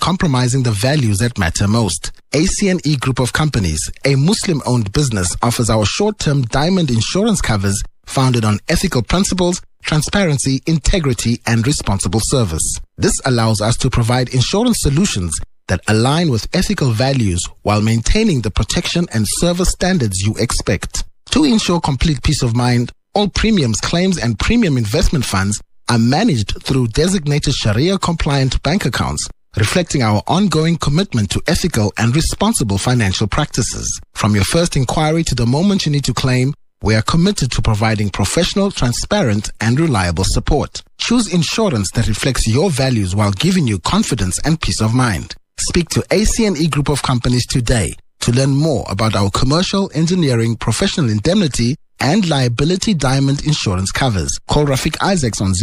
compromising the values that matter most. ACNE Group of Companies, a Muslim-owned business, offers our short-term diamond insurance covers founded on ethical principles, transparency, integrity, and responsible service. This allows us to provide insurance solutions that align with ethical values while maintaining the protection and service standards you expect. To ensure complete peace of mind, all premiums, claims, and premium investment funds are managed through designated Sharia-compliant bank accounts, reflecting our ongoing commitment to ethical and responsible financial practices. From your first inquiry to the moment you need to claim, we are committed to providing professional, transparent, and reliable support. Choose insurance that reflects your values while giving you confidence and peace of mind. Speak to ACNE Group of Companies today to learn more about our commercial, engineering, professional indemnity, and liability diamond insurance covers. Call Rafik Isaacs on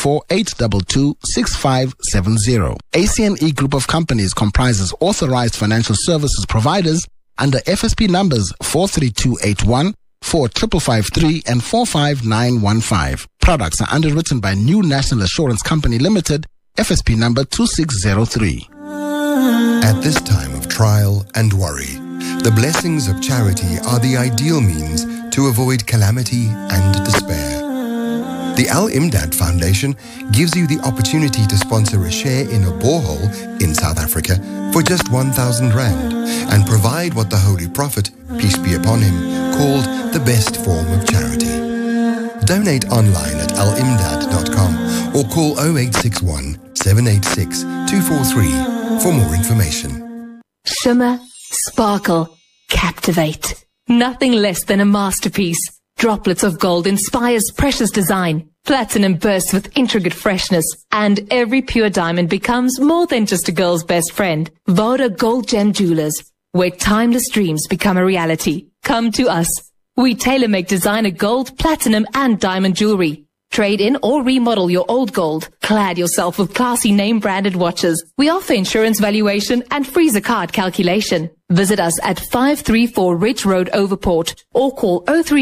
084-822-6570. ACNE Group of Companies comprises authorized financial services providers under FSP numbers 43281, 4553 and 45915. Products are underwritten by New National Assurance Company Limited, FSP number 2603. At this time of trial and worry, the blessings of charity are the ideal means to avoid calamity and despair. The Al-Imdad Foundation gives you the opportunity to sponsor a share in a borehole in South Africa for just 1,000 rand and provide what the Holy Prophet, peace be upon him, called the best form of charity. Donate online at alimdad.com or call 0861 786 243 for more information. Shimmer, sparkle, captivate. Nothing less than a masterpiece. Droplets of gold inspires precious design. Platinum bursts with intricate freshness. And every pure diamond becomes more than just a girl's best friend. Voda Gold Gem Jewelers, where timeless dreams become a reality. Come to us. We tailor-make designer gold, platinum, and diamond jewelry. Trade in or remodel your old gold. Clad yourself with classy name-branded watches. We offer insurance valuation and freezer card calculation. Visit us at 534 Ridge Road, Overport, or call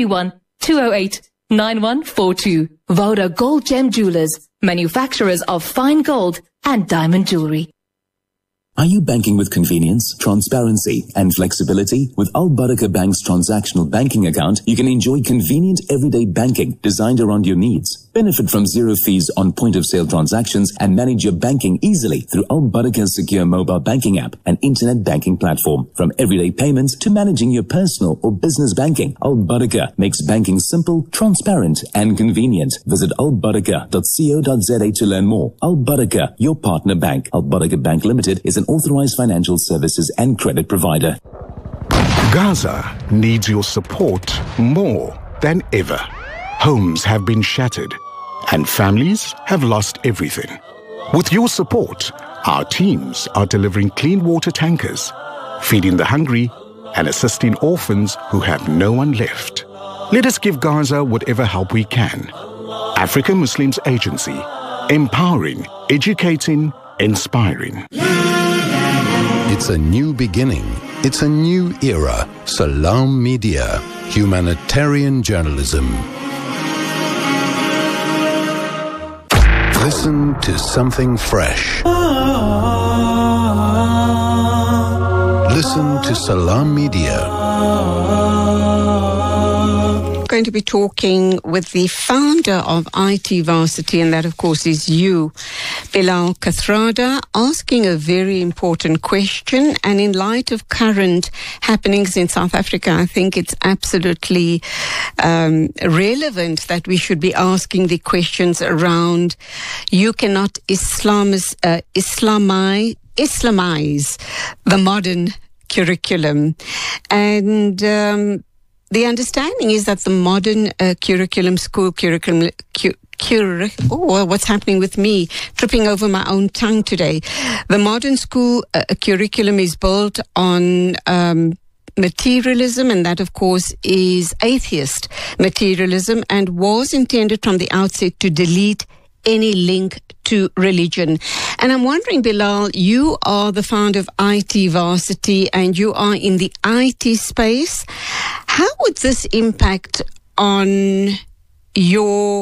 031-208-9142. Voda Gold Gem Jewelers, manufacturers of fine gold and diamond jewelry. Are you banking with convenience, transparency, and flexibility? With Al Barakah Bank's transactional banking account, you can enjoy convenient everyday banking designed around your needs. Benefit from zero fees on point-of-sale transactions and manage your banking easily through Al Barakah's secure mobile banking app and internet banking platform. From everyday payments to managing your personal or business banking, Al Barakah makes banking simple, transparent, and convenient. Visit albarakah.co.za to learn more. Al Barakah, your partner bank. Al Barakah Bank Limited is an authorized financial services and credit provider. Gaza needs your support more than ever. Homes have been shattered and families have lost everything. With your support, our teams are delivering clean water tankers, feeding the hungry, and assisting orphans who have no one left. Let us give Gaza whatever help we can. African Muslims Agency, empowering, educating, inspiring. It's a new beginning. It's a new era. Salam Media, humanitarian journalism. Listen to something fresh. Listen to Salam Media. Going to be talking with the founder of IT Varsity, and that of course is you, Bilal Kathrada, asking a very important question. And in light of current happenings in South Africa, I think it's absolutely relevant that we should be asking the questions around you cannot Islamize the modern curriculum. And the understanding is that the modern school curriculum, what's happening with me? Tripping over my own tongue today. The modern school curriculum is built on materialism, and that, of course, is atheist materialism, and was intended from the outset to delete any link to religion. And I'm wondering, Bilal, you are the founder of IT Varsity and you are in the IT space. How would this impact on your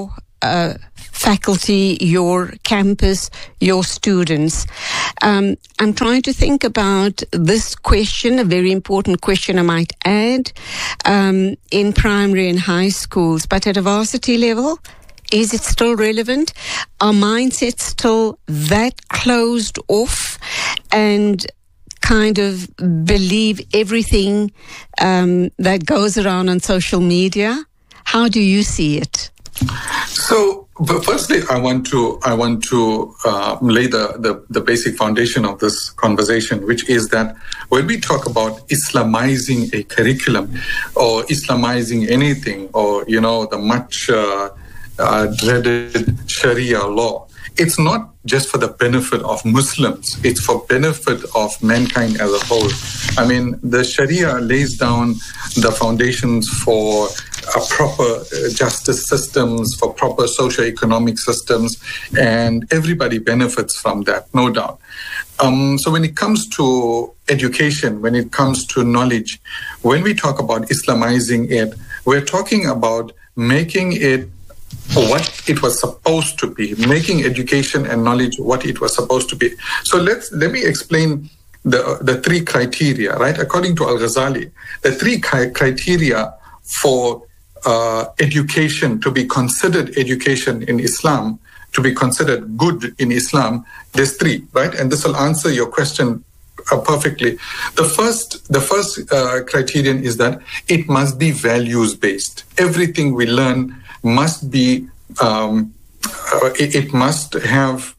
faculty, your campus, your students. I'm trying to think about this question, a very important question I might add, in primary and high schools, but at a varsity level, is it still relevant? Are mindsets still that closed off and kind of believe everything that goes around on social media? How do you see it? So, but firstly, I want to lay the basic foundation of this conversation, which is that when we talk about Islamizing a curriculum or Islamizing anything, or the much dreaded Sharia law, it's not just for the benefit of Muslims, it's for benefit of mankind as a whole. I mean, the Sharia lays down the foundations for proper justice systems, for proper socio-economic systems, and everybody benefits from that, no doubt. So when it comes to education, when it comes to knowledge, when we talk about Islamizing it, we're talking about making it what it was supposed to be, making education and knowledge what it was supposed to be. So let me explain the three criteria, right? According to Al-Ghazali, the three criteria for education to be considered education in Islam, to be considered good in Islam, there's three, right? And this will answer your question perfectly. The first criterion is that it must be values-based. Everything we learn must be, it must have,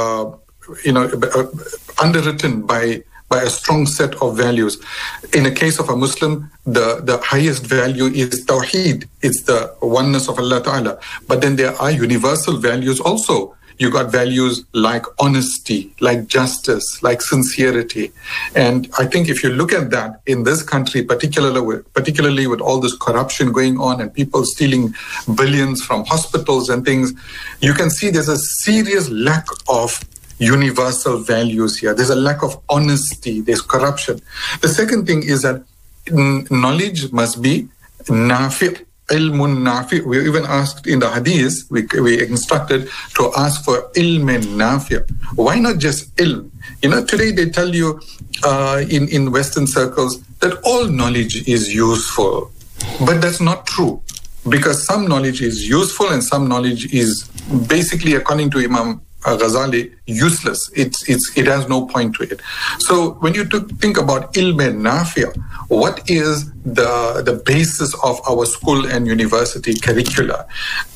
underwritten by a strong set of values. In the case of a Muslim, the highest value is Tawheed. It's the oneness of Allah Ta'ala. But then there are universal values also. You got values like honesty, like justice, like sincerity. And I think if you look at that in this country, particularly with all this corruption going on and people stealing billions from hospitals and things, you can see there's a serious lack of universal values here. There's a lack of honesty. There's corruption. The second thing is that knowledge must be nafi'. Ilmun nafi'. We even asked in the hadith, we instructed to ask for ilmun nafi'. Why not just ilm? Today they tell you in Western circles that all knowledge is useful. But that's not true. Because some knowledge is useful and some knowledge is basically, according to Imam Ghazali, useless. It has no point to it. So when you think about ilm nafi', what is the basis of our school and university curricula?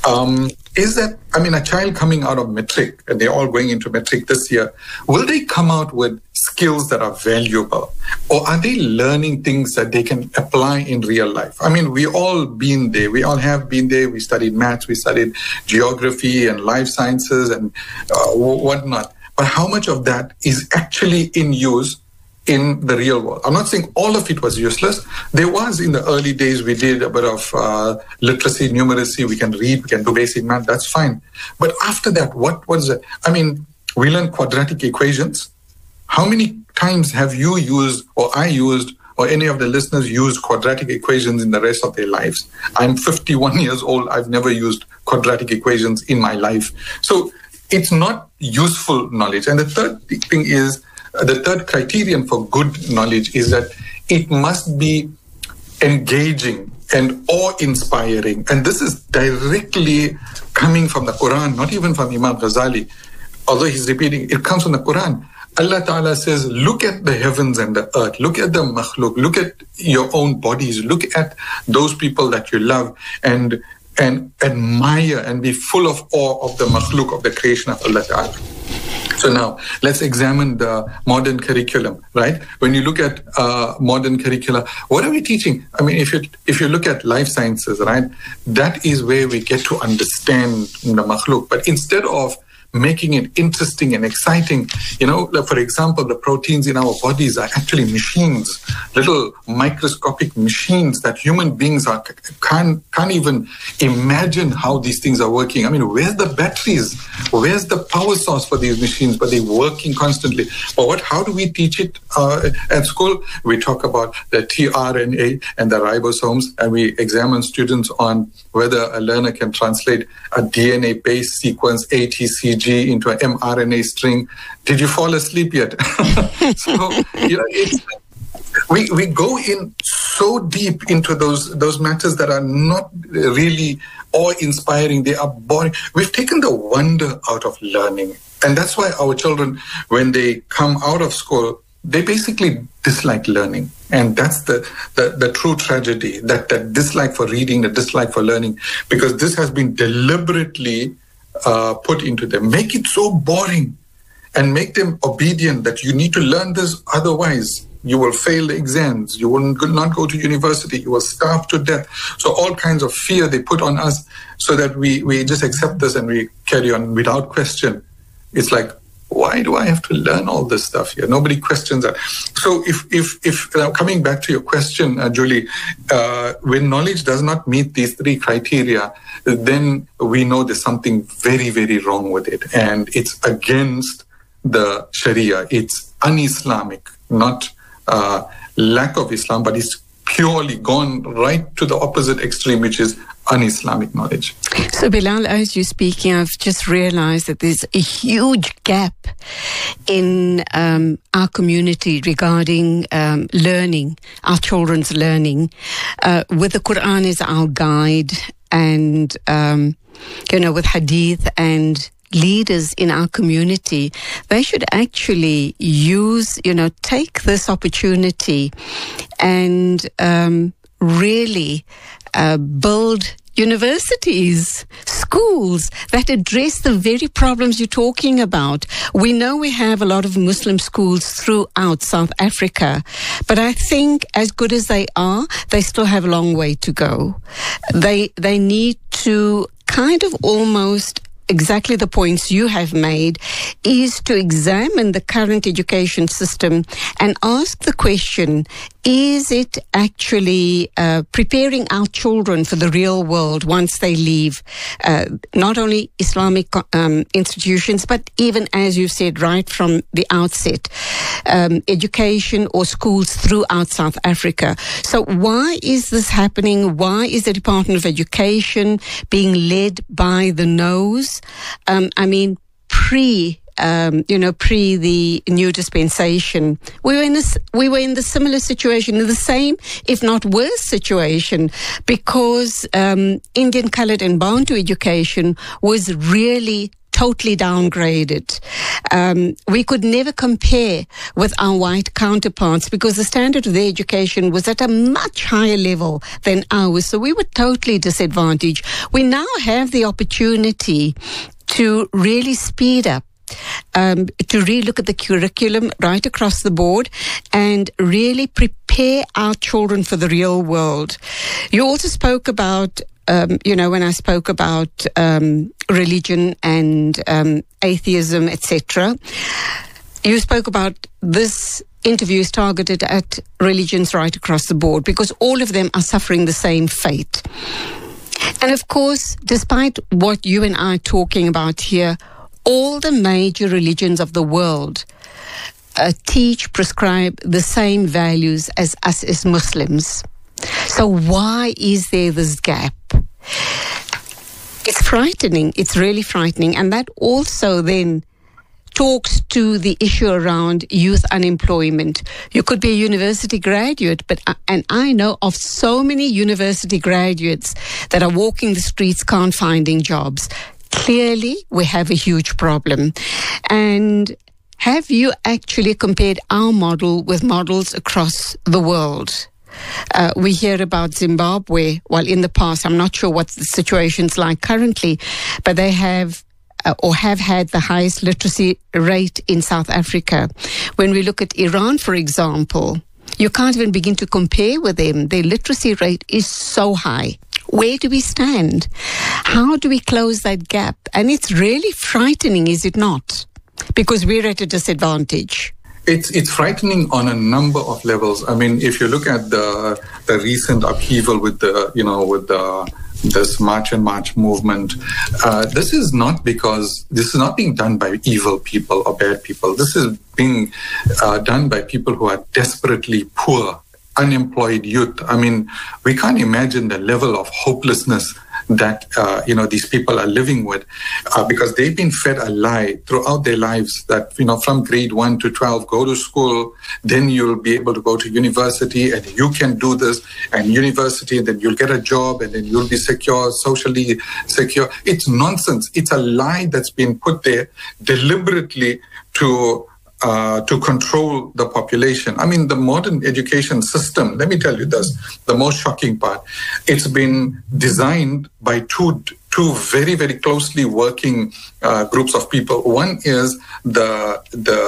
Is that, a child coming out of matric, and they're all going into matric this year, will they come out with skills that are valuable? Or are they learning things that they can apply in real life? We all been there. We all have been there. We studied maths, we studied geography and life sciences and whatnot. But how much of that is actually in use in the real world? I'm not saying all of it was useless. There was, in the early days, we did a bit of literacy, numeracy. We can read, we can do basic math. That's fine. But after that, what was it? We learned quadratic equations. How many times have you used, or I used, or any of the listeners used quadratic equations in the rest of their lives? I'm 51 years old. I've never used quadratic equations in my life. So it's not useful knowledge. And the third thing is, the third criterion for good knowledge is that it must be engaging and awe-inspiring. And this is directly coming from the Quran, not even from Imam Ghazali. Although he's repeating, it comes from the Quran. Allah Ta'ala says, look at the heavens and the earth, look at the makhluk, look at your own bodies, look at those people that you love, and admire and be full of awe of the makhluk, of the creation of Allah Ta'ala. So now, let's examine the modern curriculum, right? When you look at modern curricula, what are we teaching? If you look at life sciences, right, that is where we get to understand the makhluk. But instead of making it interesting and exciting. Like for example, the proteins in our bodies are actually machines, little microscopic machines that human beings can't even imagine how these things are working. I mean, where's the batteries? Where's the power source for these machines? But they're working constantly. But how do we teach it at school? We talk about the tRNA and the ribosomes, and we examine students on whether a learner can translate a DNA-based sequence, ATCG, into an mRNA string. Did you fall asleep yet? So, we go in so deep into those matters that are not really awe-inspiring. They are boring. We've taken the wonder out of learning. And that's why our children, when they come out of school, they basically dislike learning. And that's the true tragedy, that dislike for reading, the dislike for learning, because this has been deliberately put into them. Make it so boring and make them obedient that you need to learn this, otherwise you will fail the exams, you will not go to university, you will starve to death. So all kinds of fear they put on us so that we just accept this and we carry on without question. It's like, why do I have to learn all this stuff here? Nobody questions that. So if coming back to your question, Julie, when knowledge does not meet these three criteria, then we know there's something very, very wrong with it. And it's against the Sharia. It's un-Islamic, not lack of Islam, but it's purely gone right to the opposite extreme, which is un-Islamic knowledge. So Bilal, as you're speaking, I've just realized that there's a huge gap in our community regarding learning, our children's learning, with the Quran as our guide and, with hadith and leaders in our community. They should actually take this opportunity and really build universities, schools that address the very problems you're talking about. We know we have a lot of Muslim schools throughout South Africa, but I think as good as they are, they still have a long way to go. They need to kind of almost exactly the points you have made, is to examine the current education system and ask the question, is it actually preparing our children for the real world once they leave not only Islamic institutions, but even, as you said right from the outset, education or schools throughout South Africa. So why is this happening? Why is the Department of Education being led by the nose? Pre the new dispensation, we were in the similar situation, in the same, if not worse situation, because Indian coloured and Bantu education was really totally downgraded. We could never compare with our white counterparts because the standard of their education was at a much higher level than ours. So we were totally disadvantaged. We now have the opportunity to really speed up, to really look at the curriculum right across the board and really prepare our children for the real world. You also spoke about when I spoke about religion and atheism, etc., you spoke about this interview is targeted at religions right across the board because all of them are suffering the same fate. And of course, despite what you and I are talking about here, all the major religions of the world prescribe the same values as us as Muslims. So why is there this gap? It's frightening. It's really frightening. And that also then talks to the issue around youth unemployment. You could be a university graduate, and I know of so many university graduates that are walking the streets, can't finding jobs. Clearly, we have a huge problem. And have you actually compared our model with models across the world? We hear about Zimbabwe. Well, in the past, I'm not sure what the situation's like currently, but they have or have had the highest literacy rate in South Africa. When we look at Iran, for example, you can't even begin to compare with them. Their literacy rate is so high. Where do we stand? How do we close that gap? And it's really frightening, is it not? Because we're at a disadvantage. It's frightening on a number of levels. I mean, if you look at the recent upheaval with this March and March movement, this is not being done by evil people or bad people. This is being done by people who are desperately poor, unemployed youth. I mean, we can't imagine the level of hopelessness that these people are living with, because they've been fed a lie throughout their lives that from grade 1 to 12, go to school, then you'll be able to go to university, and you can do this, and university, and then you'll get a job, and then you'll be secure, socially secure. It's nonsense. It's a lie that's been put there deliberately to control the population. I mean, the modern education system, let me tell you this, the most shocking part, it's been designed by two very, very closely working groups of people. One is the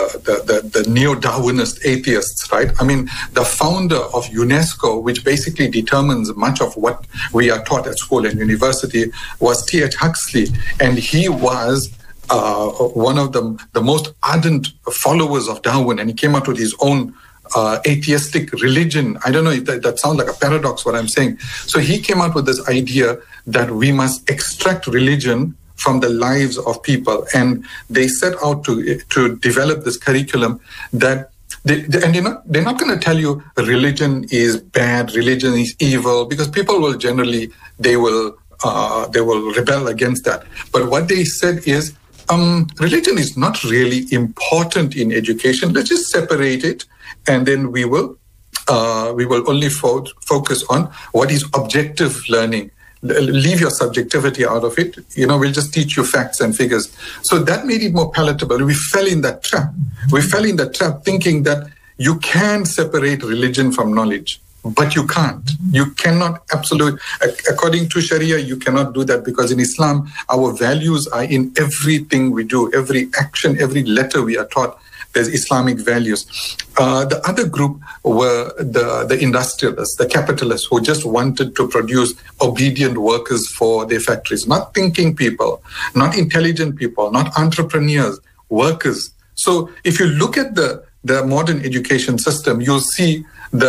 neo-Darwinist atheists, right? I mean, the founder of UNESCO, which basically determines much of what we are taught at school and university, was T.H. Huxley, and he was one of the most ardent followers of Darwin, and he came out with his own atheistic religion. I don't know if that sounds like a paradox, what I'm saying. So he came out with this idea that we must extract religion from the lives of people, and they set out to develop this curriculum that they're not going to tell you religion is bad, religion is evil, because people will generally they will rebel against that. But what they said is, religion is not really important in education. Let's just separate it, and then we will only focus on what is objective learning. Leave your subjectivity out of it. We'll just teach you facts and figures. So that made it more palatable. We fell in that trap. Thinking that you can separate religion from knowledge. But you can't. You cannot according to Sharia, you cannot do that, because in Islam, our values are in everything we do, every action, every letter we are taught. There's Islamic values. The other group were the industrialists, the capitalists, who just wanted to produce obedient workers for their factories, not thinking people, not intelligent people, not entrepreneurs, workers. So if you look at the modern education system, you'll see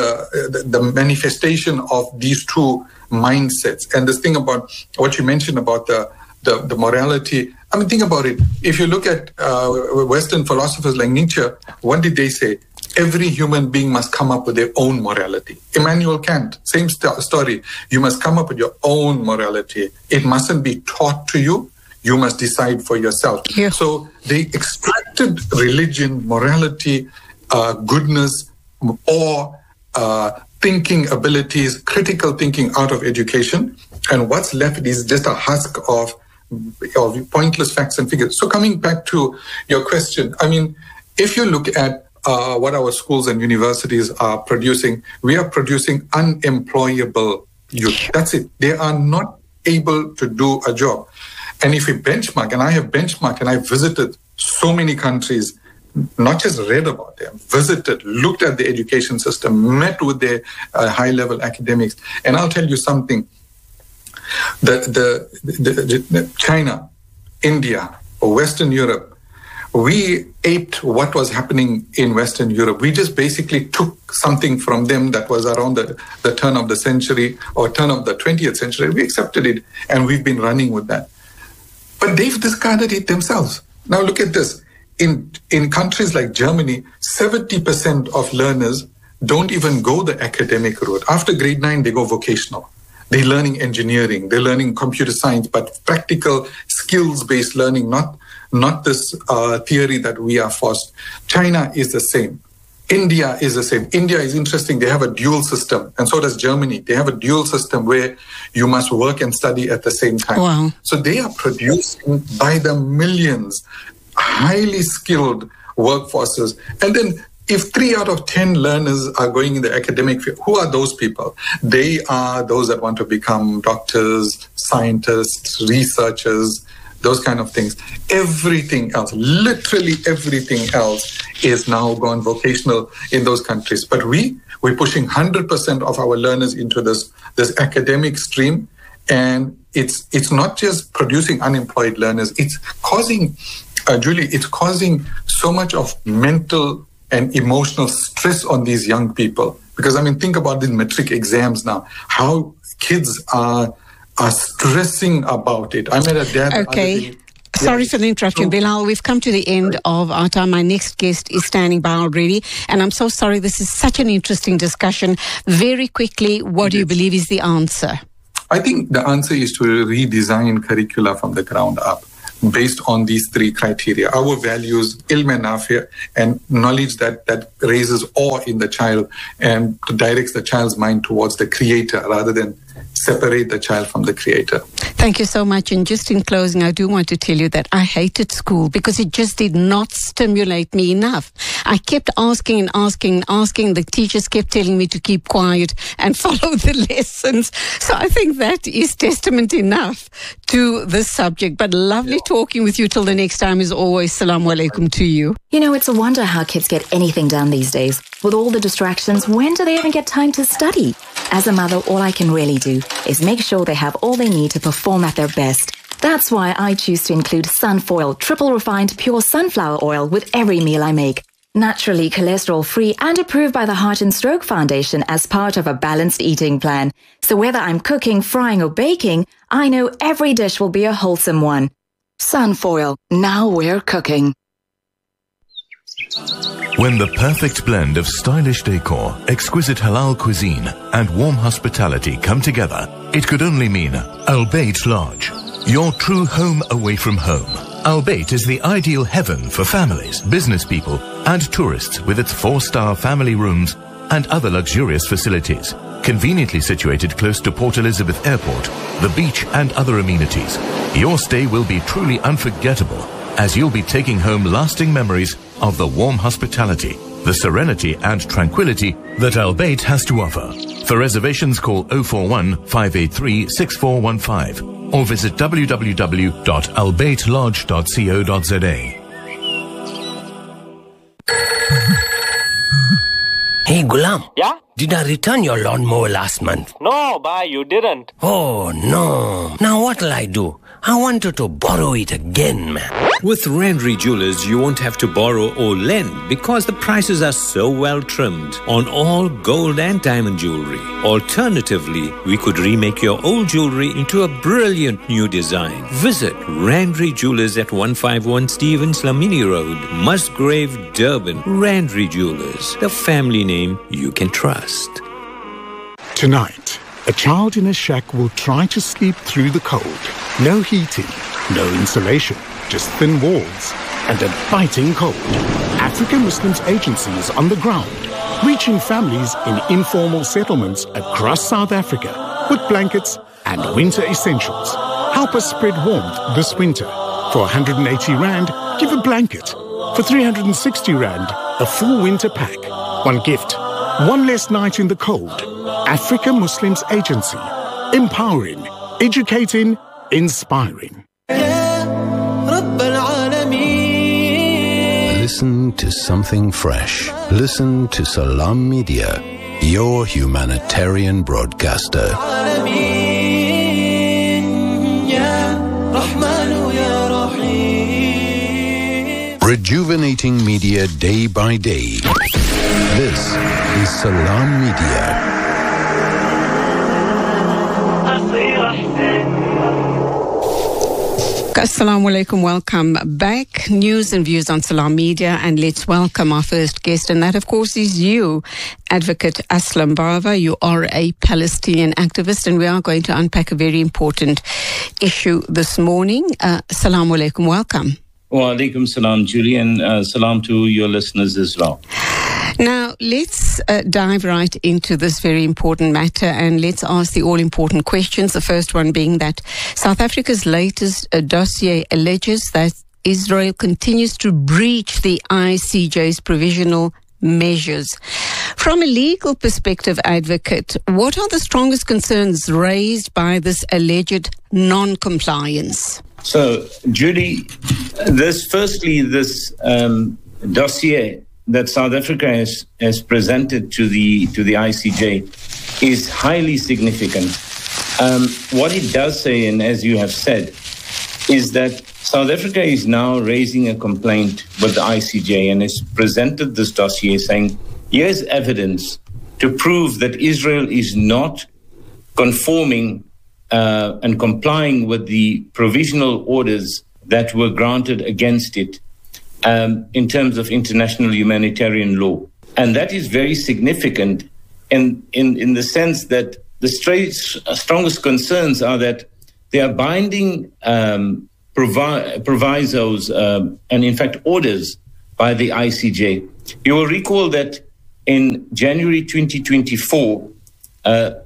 the manifestation of these two mindsets. And this thing about what you mentioned about the morality, I mean, think about it. If you look at Western philosophers like Nietzsche, what did they say? Every human being must come up with their own morality. Immanuel Kant, same story. You must come up with your own morality. It mustn't be taught to you. You must decide for yourself. Yeah. So they extracted religion, morality, goodness, or thinking abilities, critical thinking out of education. And what's left is just a husk of pointless facts and figures. So coming back to your question, I mean, if you look at what our schools and universities are producing, we are producing unemployable youth. That's it. They are not able to do a job. And if we benchmark, and I have benchmarked, and I've visited so many countries, not just read about them, visited, looked at the education system, met with their high-level academics. And I'll tell you something, the China, India, or Western Europe, we aped what was happening in Western Europe. We just basically took something from them that was around the turn of the century or turn of the 20th century. We accepted it, and we've been running with that. But they've discarded it themselves. Now look at this. In countries like Germany, 70% of learners don't even go the academic route. After grade 9, they go vocational. They're learning engineering, they're learning computer science, but practical skills-based learning, not this theory that we are forced. China is the same. India is the same. India is interesting. They have a dual system, and so does Germany. They have a dual system where you must work and study at the same time. Wow. So they are producing by the millions highly skilled workforces. And then if 3 out of 10 learners are going in the academic field, who are those people? They are those that want to become doctors, scientists, researchers, those kind of things. Everything else, literally everything else is now gone vocational in those countries. But we're pushing 100% of our learners into this academic stream, And it's not just producing unemployed learners. It's causing, Julie, it's causing so much of mental and emotional stress on these young people. Because, I mean, think about these matric exams now, how kids are stressing about it. I met a dad. Okay. Sorry for the interruption, Bilal. We've come to the end of our time. My next guest is standing by already. And I'm so sorry. This is such an interesting discussion. Very quickly, what do you believe is the answer? I think the answer is to redesign curricula from the ground up based on these three criteria. Our values, ilm and nafi', and knowledge that raises awe in the child and directs the child's mind towards the creator rather than separate the child from the creator. Thank you so much. And just in closing, I do want to tell you that I hated school because it just did not stimulate me enough. I kept asking. The teachers kept telling me to keep quiet and follow the lessons. So I think that is testament enough to this subject. But lovely talking with you till the next time. As always, Assalamu alaikum to you. You know, it's a wonder how kids get anything done these days. With all the distractions, when do they even get time to study? As a mother, all I can really do is make sure they have all they need to perform at their best. That's why I choose to include Sunfoil, triple refined pure sunflower oil with every meal I make. Naturally cholesterol-free and approved by the Heart and Stroke Foundation as part of a balanced eating plan. So whether I'm cooking, frying or baking, I know every dish will be a wholesome one. Sunfoil, now we're cooking. When the perfect blend of stylish decor, exquisite halal cuisine, and warm hospitality come together, it could only mean Al Bayt Lodge, your true home away from home. Al Bayt is the ideal heaven for families, business people, and tourists with its 4-star family rooms and other luxurious facilities. Conveniently situated close to Port Elizabeth Airport, the beach, and other amenities, your stay will be truly unforgettable, as you'll be taking home lasting memories of the warm hospitality, the serenity and tranquility that Al Bayt has to offer. For reservations, call 041 583 6415 or visit www.albaytlodge.co.za. Hey, Ghulam. Yeah? Did I return your lawnmower last month? No, bhai, you didn't. Oh, no. Now what'll I do? I wanted to borrow it again, man. With Randry Jewelers, you won't have to borrow or lend because the prices are so well trimmed on all gold and diamond jewelry. Alternatively, we could remake your old jewelry into a brilliant new design. Visit Randry Jewelers at 151 Stevens Lamini Road, Musgrave, Durban. Randry Jewelers, the family name you can trust. Tonight, a child in a shack will try to sleep through the cold. No heating, no insulation, just thin walls and a biting cold. African Muslims Agency is on the ground, reaching families in informal settlements across South Africa with blankets and winter essentials. Help us spread warmth this winter. For 180 Rand, give a blanket. For 360 Rand, a full winter pack. One gift, one less night in the cold. African Muslims Agency. Empowering, educating, inspiring. Listen to something fresh. Listen to Salam Media, your humanitarian broadcaster. Rejuvenating media day by day. This is Salam Media. Assalamu alaikum, welcome back. News and views on Salam Media, and let's welcome our first guest, and that of course is you, Advocate Aslam Bava. You are a Palestinian activist, and we are going to unpack a very important issue this morning. Assalamu alaikum, welcome. Wa alaikum salam, Julie, and salam to your listeners as well. Now, let's dive right into this very important matter, and let's ask the all-important questions. The first one being that South Africa's latest dossier alleges that Israel continues to breach the ICJ's provisional measures. From a legal perspective, Advocate, what are the strongest concerns raised by this alleged non-compliance? So, Julie, this dossier that South Africa has presented to the ICJ is highly significant What it does say, and as you have said, is that South Africa is now raising a complaint with the ICJ and has presented this dossier saying, here's evidence to prove that Israel is not conforming and complying with the provisional orders that were granted against it in terms of international humanitarian law. And that is very significant in the sense that the strongest concerns are that there are binding provisos and, in fact, orders by the ICJ. You will recall that in January 2024, the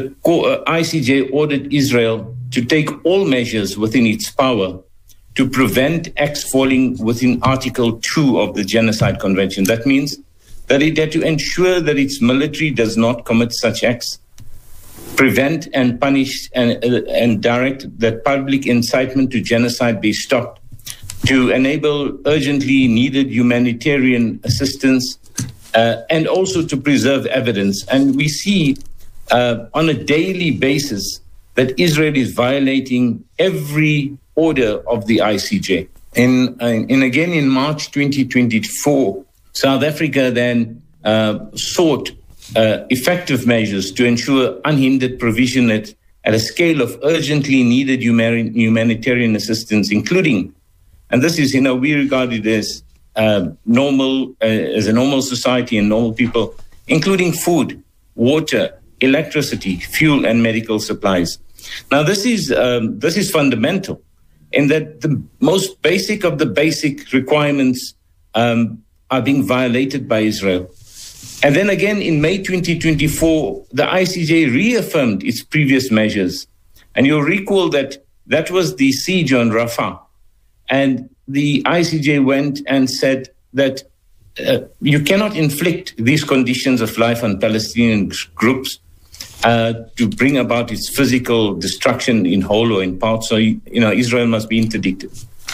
ICJ ordered Israel to take all measures within its power to prevent acts falling within Article 2 of the Genocide Convention. That means that it had to ensure that its military does not commit such acts, prevent and punish and direct that public incitement to genocide be stopped, to enable urgently needed humanitarian assistance, and also to preserve evidence. And we see on a daily basis that Israel is violating every order of the ICJ. And again, in March 2024, South Africa then sought effective measures to ensure unhindered provision at a scale of urgently needed humanitarian assistance, including, and this is, we regard it as normal, as a normal society and normal people, including food, water, electricity, fuel, and medical supplies. Now, this is fundamental in that the most basic of the basic requirements are being violated by Israel. And then again, in May 2024, the ICJ reaffirmed its previous measures. And you'll recall that that was the siege on Rafah. And the ICJ went and said that you cannot inflict these conditions of life on Palestinian groups to bring about its physical destruction in whole or in part. So, Israel must be interdicted.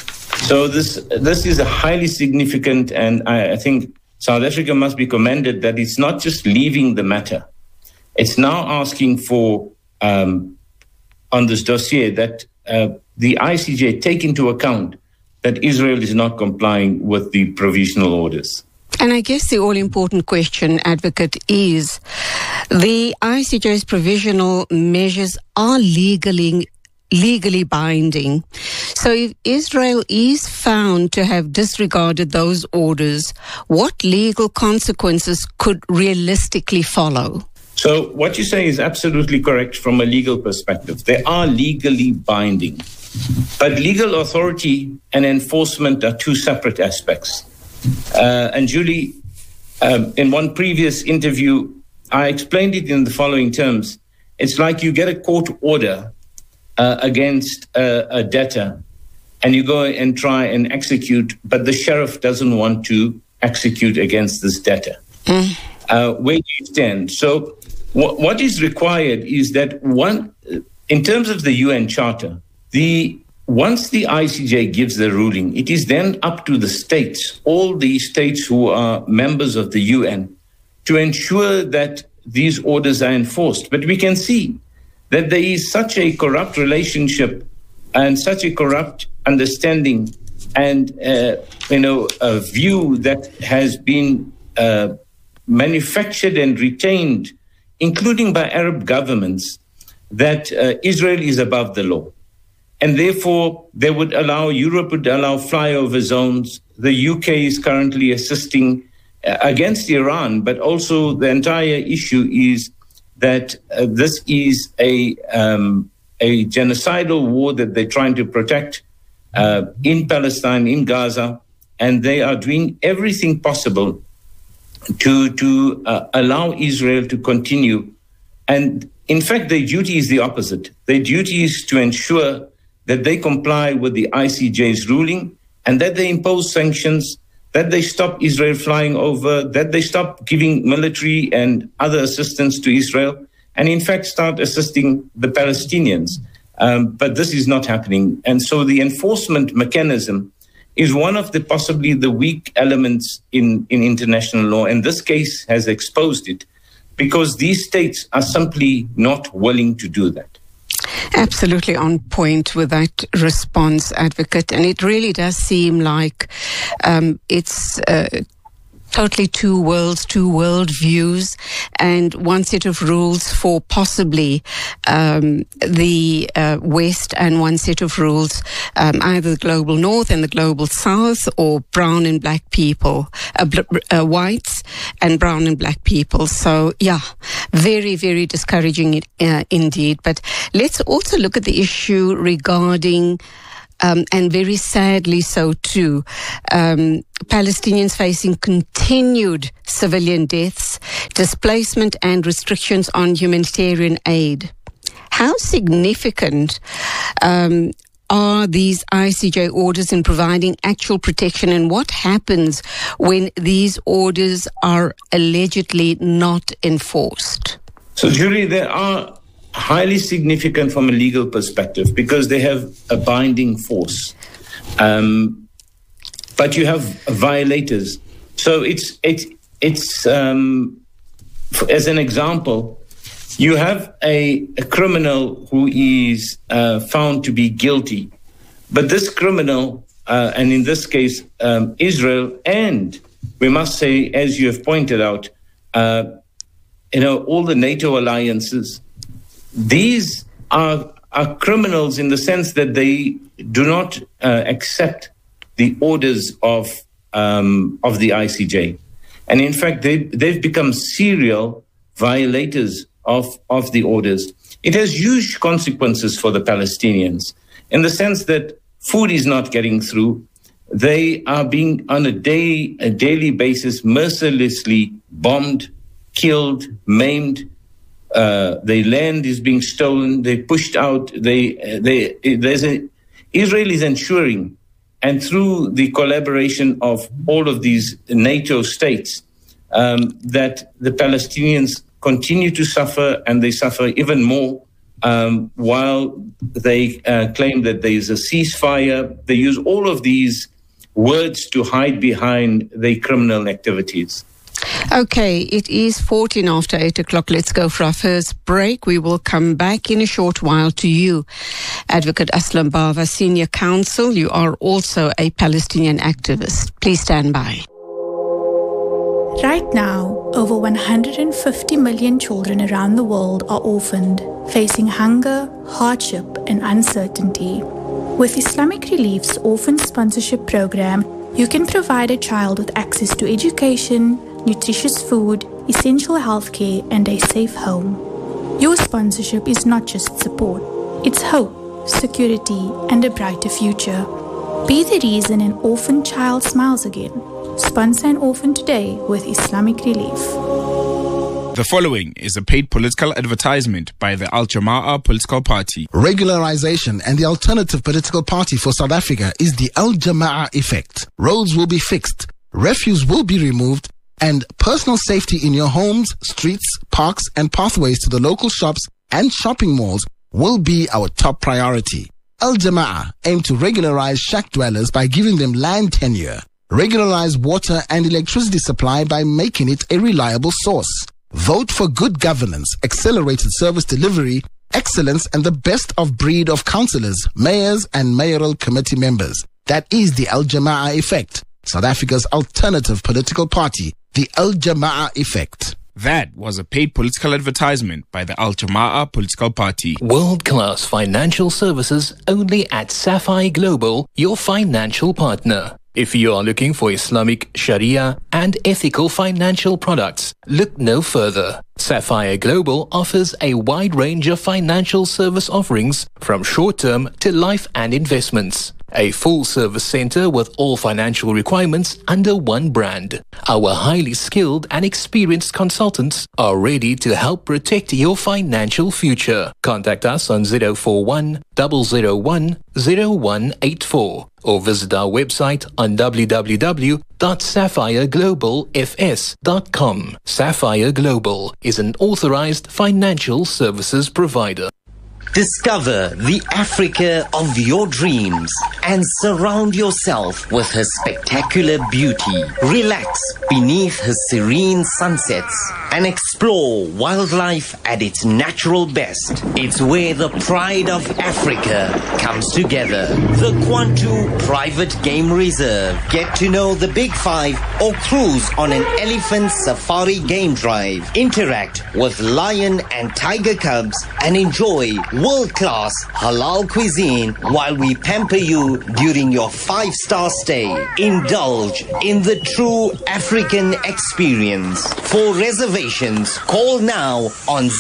So this is a highly significant, and I think South Africa must be commended that it's not just leaving the matter. It's now asking for, on this dossier, that the ICJ take into account that Israel is not complying with the provisional orders. And I guess the all-important question, Advocate, is the ICJ's provisional measures are legally binding. So if Israel is found to have disregarded those orders, what legal consequences could realistically follow? So what you say is absolutely correct from a legal perspective. They are legally binding. But legal authority and enforcement are two separate aspects. And Julie, in one previous interview, I explained it in the following terms. It's like you get a court order against a debtor, and you go and try and execute, but the sheriff doesn't want to execute against this debtor. Where do you stand? So what is required is that in terms of the UN Charter, once the ICJ gives the ruling, it is then up to the states, all the states who are members of the UN, to ensure that these orders are enforced. But we can see that there is such a corrupt relationship and such a corrupt understanding and, a view that has been manufactured and retained, including by Arab governments, that Israel is above the law. And therefore, Europe would allow flyover zones. The UK is currently assisting against Iran, but also the entire issue is that this is a genocidal war that they're trying to protect in Palestine, in Gaza, and they are doing everything possible to allow Israel to continue. And in fact, their duty is the opposite. Their duty is to ensure that they comply with the ICJ's ruling and that they impose sanctions, that they stop Israel flying over, that they stop giving military and other assistance to Israel, and in fact start assisting the Palestinians. But this is not happening. And so the enforcement mechanism is one of possibly the weak elements in international law. And this case has exposed it because these states are simply not willing to do that. Absolutely on point with that response, Advocate. And it really does seem like it's totally two worlds, two world views, and one set of rules for possibly the West, and one set of rules either the global North and the global South, or brown and black people, whites and brown and black people. So, yeah, very, very discouraging indeed. But let's also look at the issue regarding and very sadly so too, Palestinians facing continued civilian deaths, displacement and restrictions on humanitarian aid. How significant are these ICJ orders in providing actual protection, and what happens when these orders are allegedly not enforced? So, Julie, there are highly significant from a legal perspective because they have a binding force. But you have violators. So it's as an example, you have a criminal who is found to be guilty. But this criminal, and in this case, Israel, and we must say, as you have pointed out, all the NATO alliances, these are criminals in the sense that they do not accept the orders of the ICJ, and in fact they've become serial violators of the orders. It has huge consequences for the Palestinians in the sense that food is not getting through. They are being on a daily basis mercilessly bombed, killed, maimed. Their land is being stolen. They pushed out. Israel is ensuring, and through the collaboration of all of these NATO states, that the Palestinians continue to suffer, and they suffer even more while they claim that there is a ceasefire. They use all of these words to hide behind their criminal activities. Okay, it is 14 after 8 o'clock. Let's go for our first break. We will come back in a short while to you, Advocate Aslam Bava, Senior Counsel. You are also a Palestinian activist. Please stand by. Right now, over 150 million children around the world are orphaned, facing hunger, hardship, and uncertainty. With Islamic Relief's Orphan Sponsorship Program, you can provide a child with access to education, nutritious food, essential healthcare, and a safe home. Your sponsorship is not just support, it's hope, security, and a brighter future. Be the reason an orphan child smiles again. Sponsor an orphan today with Islamic Relief. The following is a paid political advertisement by the Al Jama'ah political party. Regularization and the alternative political party for South Africa is the Al Jama'ah effect. Roads will be fixed, refuse will be removed, and personal safety in your homes, streets, parks, and pathways to the local shops and shopping malls will be our top priority. Al Jama'ah aim to regularize shack dwellers by giving them land tenure, regularize water and electricity supply by making it a reliable source. Vote for good governance, accelerated service delivery, excellence, and the best of breed of councillors, mayors, and mayoral committee members. That is the Al Jama'ah effect, South Africa's alternative political party, the Al Jama'ah effect. That was a paid political advertisement by the Al Jama'ah political party. World-class financial services only at Sapphire Global, your financial partner. If you are looking for Islamic, Sharia, and ethical financial products, look no further. Sapphire Global offers a wide range of financial service offerings from short-term to life and investments. A full-service center with all financial requirements under one brand. Our highly skilled and experienced consultants are ready to help protect your financial future. Contact us on 041 001 0184 or visit our website on www.sapphireglobalfs.com. Sapphire Global is an authorized financial services provider. Discover the Africa of your dreams and surround yourself with her spectacular beauty. Relax beneath her serene sunsets and explore wildlife at its natural best. It's where the pride of Africa comes together. The Kwantu Private Game Reserve. Get to know the Big Five or cruise on an elephant safari game drive. Interact with lion and tiger cubs and enjoy world-class halal cuisine while we pamper you during your 5-star stay. Indulge in the true African experience. For reservations, call now on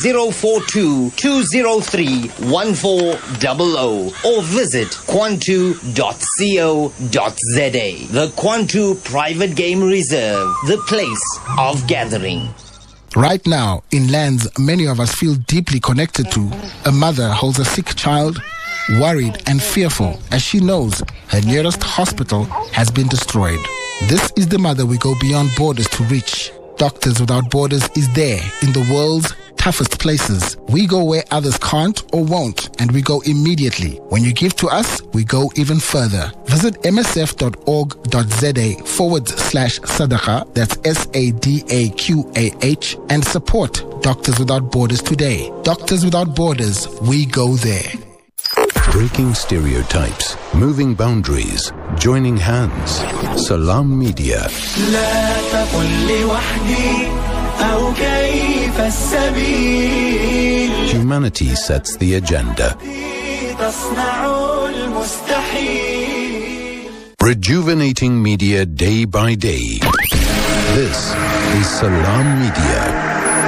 042-203-1400 or visit kwantu.co.za. The Kwantu Private Game Reserve, the place of gathering. Right now, in lands many of us feel deeply connected to, a mother holds a sick child, worried and fearful as she knows her nearest hospital has been destroyed. This is the mother we go beyond borders to reach. Doctors Without Borders is there in the world's toughest places. We go where others can't or won't, and we go immediately. When you give to us, we go even further. Visit msf.org.za/sadaqa, that's SADAQAH, and support Doctors Without Borders today. Doctors Without Borders, we go there. Breaking stereotypes, moving boundaries, joining hands. Salam Media. Humanity sets the agenda. Rejuvenating media day by day. This is Salam Media.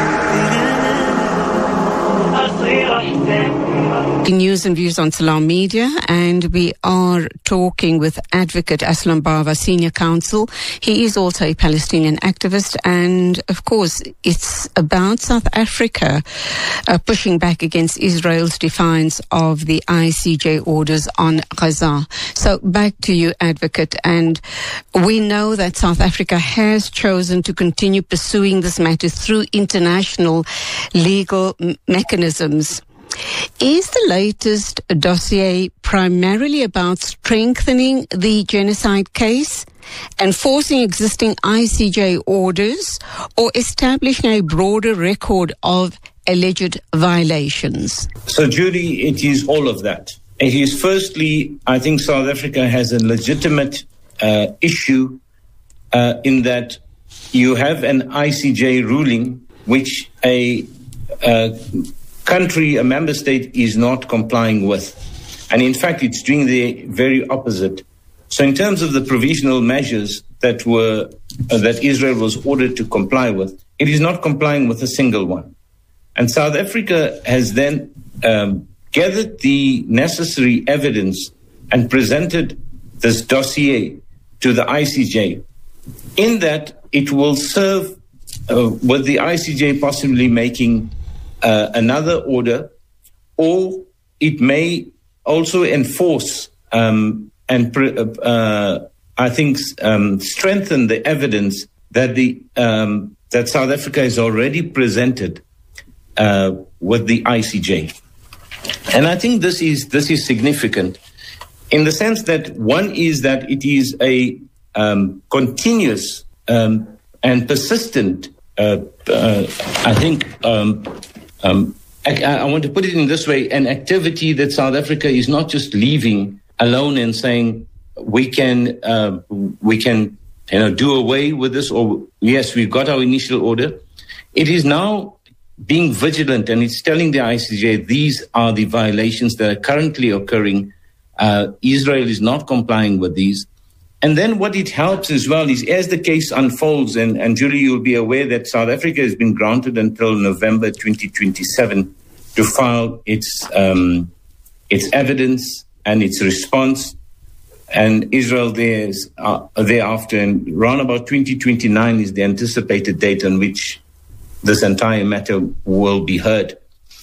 News and views on Salam Media, and we are talking with Advocate Aslam Bava, Senior Counsel. He is also a Palestinian activist, and of course it's about South Africa pushing back against Israel's defiance of the ICJ orders on Gaza. So back to you, Advocate, and we know that South Africa has chosen to continue pursuing this matter through international legal mechanisms. Is the latest dossier primarily about strengthening the genocide case, enforcing existing ICJ orders, or establishing a broader record of alleged violations? So, Judy, it is all of that. It is firstly, I think South Africa has a legitimate issue in that you have an ICJ ruling which a country, a member state, is not complying with. And in fact, it's doing the very opposite. So in terms of the provisional measures that that Israel was ordered to comply with, it is not complying with a single one. And South Africa has then gathered the necessary evidence and presented this dossier to the ICJ, in that it will serve with the ICJ possibly making another order, or it may also enforce and I think strengthen the evidence that that South Africa has already presented with the ICJ. And I think this is significant in the sense that one is that it is a continuous and persistent. I think. I want to put it in this way: an activity that South Africa is not just leaving alone and saying we can do away with this, or yes, we've got our initial order. It is now being vigilant, and it's telling the ICJ these are the violations that are currently occurring. Israel is not complying with these. And then what it helps as well is, as the case unfolds, and Julie, you'll be aware that South Africa has been granted until November 2027 to file its evidence and its response, and Israel thereafter, and around about 2029 is the anticipated date on which this entire matter will be heard.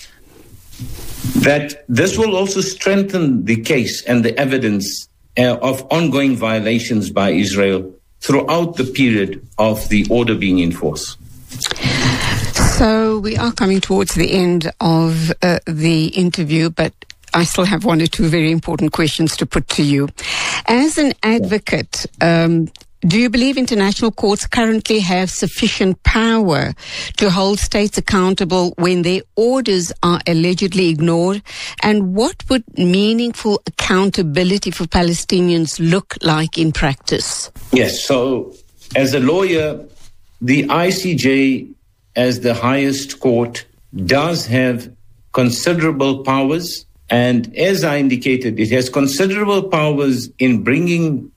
That this will also strengthen the case and the evidence of ongoing violations by Israel throughout the period of the order being enforced. So we are coming towards the end of the interview, but I still have one or two very important questions to put to you. As an advocate, do you believe international courts currently have sufficient power to hold states accountable when their orders are allegedly ignored? And what would meaningful accountability for Palestinians look like in practice? Yes, so as a lawyer, the ICJ as the highest court does have considerable powers. And as I indicated, it has considerable powers in bringing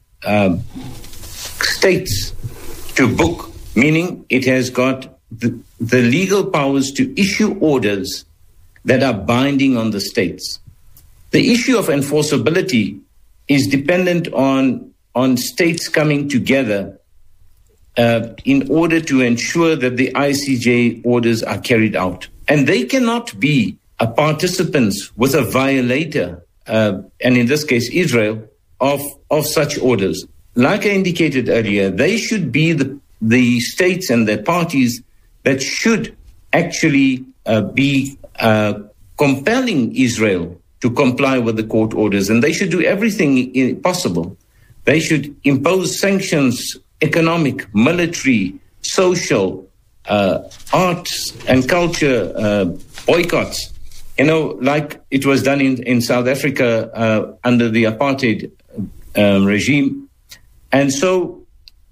states to book, meaning it has got the legal powers to issue orders that are binding on the states. The issue of enforceability is dependent on states coming together in order to ensure that the ICJ orders are carried out. And they cannot be participants with a violator, and in this case, Israel, of such orders. Like I indicated earlier, they should be the states and their parties that should actually be compelling Israel to comply with the court orders. And they should do everything possible. They should impose sanctions, economic, military, social, arts and culture boycotts. You know, like it was done in South Africa under the apartheid regime. And so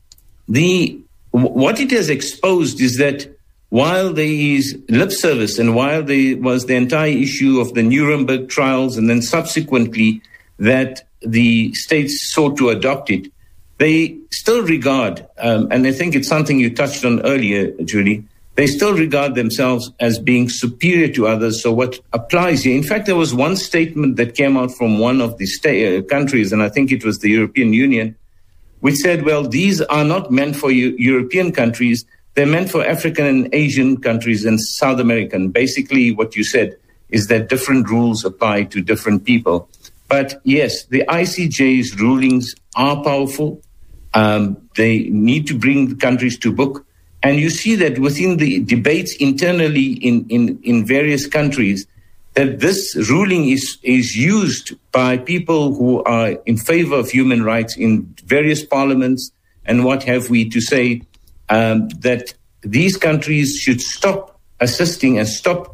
what it has exposed is that while there is lip service and while there was the entire issue of the Nuremberg trials and then subsequently that the states sought to adopt it, they still regard, and I think it's something you touched on earlier, Julie, they still regard themselves as being superior to others. So what applies here? In fact, there was one statement that came out from one of the countries, and I think it was the European Union, which said, well, these are not meant for European countries. They're meant for African and Asian countries and South American. Basically, what you said is that different rules apply to different people. But yes, the ICJ's rulings are powerful. They need to bring the countries to book. And you see that within the debates internally in various countries, that this ruling is used by people who are in favor of human rights in various parliaments and what have we to say that these countries should stop assisting Israel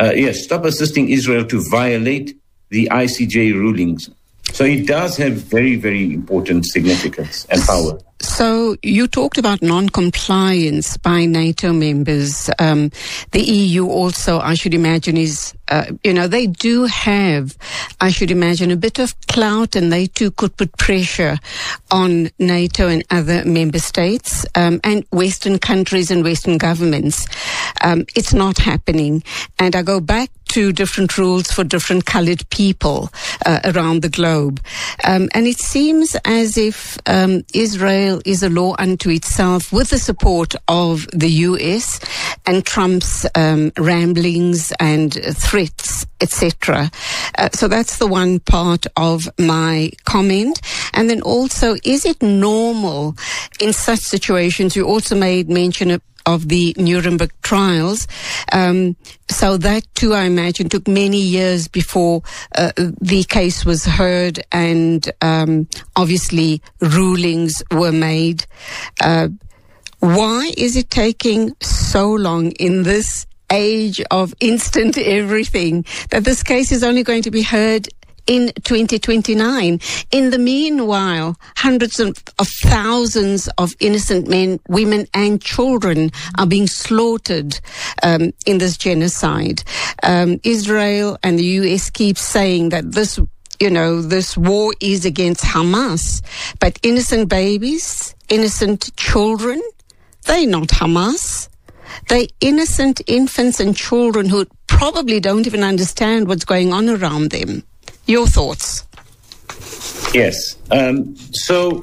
to violate the ICJ rulings. So it does have very, very important significance and power. So you talked about non-compliance by NATO members. The EU also, I should imagine, is, they do have, I should imagine, a bit of clout, and they too could put pressure on NATO and other member states and Western countries and Western governments. It's not happening. And I go back to different rules for different colored people around the globe. And it seems as if Israel is a law unto itself with the support of the US and Trump's ramblings and threats, etc. So that's the one part of my comment. And then also, is it normal in such situations? You also made mention of the Nuremberg trials. So that too, I imagine, took many years before the case was heard and obviously rulings were made. Why is it taking so long in this age of instant everything that this case is only going to be heard in 2029. In the meanwhile, hundreds of thousands of innocent men, women and children are being slaughtered in this genocide. Israel and the US keep saying that this war is against Hamas, but innocent babies, innocent children, they're not Hamas. They're innocent infants and children who probably don't even understand what's going on around them. Your thoughts? Yes. So,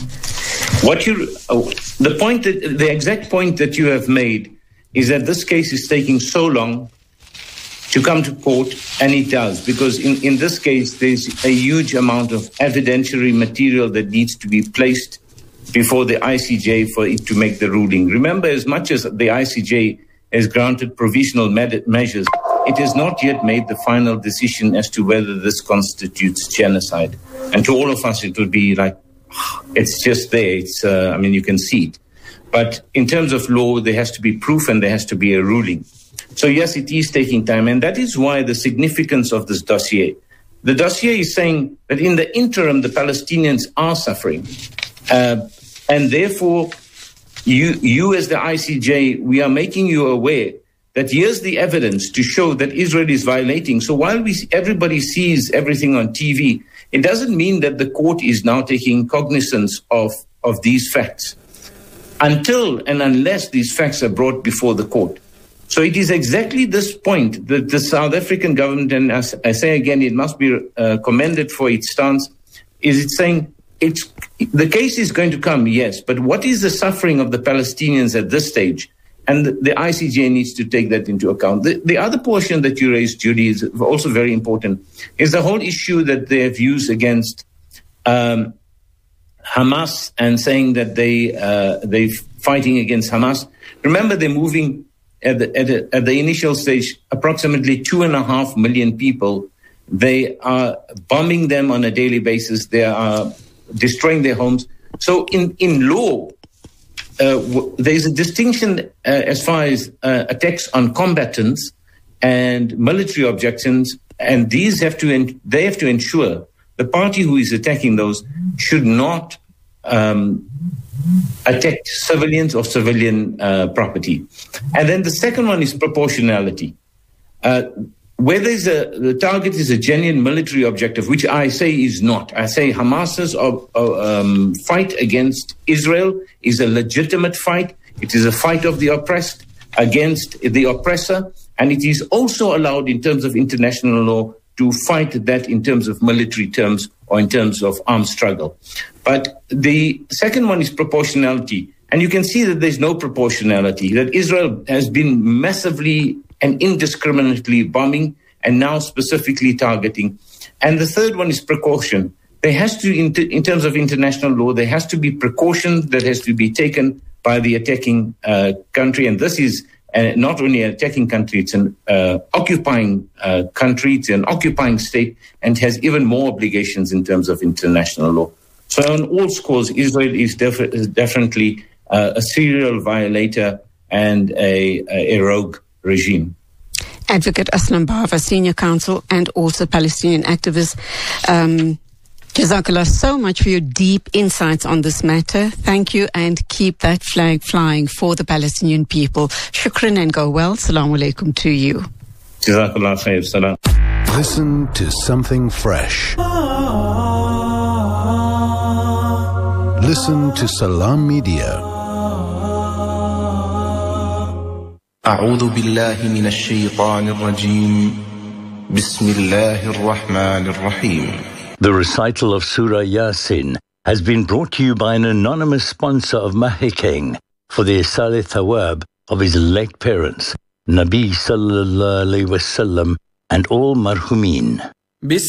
the exact point that you have made is that this case is taking so long to come to court, and it does, because in this case, there's a huge amount of evidentiary material that needs to be placed before the ICJ for it to make the ruling. Remember, as much as the ICJ has granted provisional measures, it has not yet made the final decision as to whether this constitutes genocide. And to all of us, it will be like, it's just there. It's, you can see it. But in terms of law, there has to be proof and there has to be a ruling. So yes, it is taking time. And that is why the significance of this dossier. The dossier is saying that in the interim, the Palestinians are suffering. And therefore, you as the ICJ, we are making you aware that here's the evidence to show that Israel is violating. So while everybody sees everything on TV, it doesn't mean that the court is now taking cognizance of these facts until and unless these facts are brought before the court. So it is exactly this point that the South African government, and as I say again, it must be commended for its stance, is it's saying the case is going to come, yes, but what is the suffering of the Palestinians at this stage? And the ICJ needs to take that into account. The other portion that you raised, Judy, is also very important, is the whole issue that they have used against Hamas and saying that they're fighting against Hamas. Remember, they're moving at the initial stage approximately 2.5 million people. They are bombing them on a daily basis. They are destroying their homes. So in law, there's a distinction as far as attacks on combatants and military objections, and they have to ensure the party who is attacking those should not attack civilians or civilian property. And then the second one is proportionality. Whether the target is a genuine military objective, which I say is not. I say Hamas's fight against Israel is a legitimate fight. It is a fight of the oppressed against the oppressor. And it is also allowed in terms of international law to fight that in terms of military terms or in terms of armed struggle. But the second one is proportionality. And you can see that there's no proportionality, that Israel has been massively and indiscriminately bombing and now specifically targeting. And the third one is precaution. There has to, in terms of international law, there has to be precaution that has to be taken by the attacking country. And this is not only an attacking country, it's an occupying country, it's an occupying state, and has even more obligations in terms of international law. So on all scores, Israel is definitely a serial violator and a rogue regime. Advocate Aslam Bava, Senior Counsel and also Palestinian activist. Jazakallah so much for your deep insights on this matter. Thank you, and keep that flag flying for the Palestinian people. Shukran and go well. Assalamu alaikum to you. Jazakallah khair. Salam. Listen to something fresh. Listen to Salam Media. أعوذ بالله من الشيطان الرجيم بسم الله الرحمن الرحيم. The recital of Surah Yasin has been brought to you by an anonymous sponsor of Mahikeng for the Isale Thawab of his late parents, Nabi Sallallahu Alaihi Wasallam and all marhumin.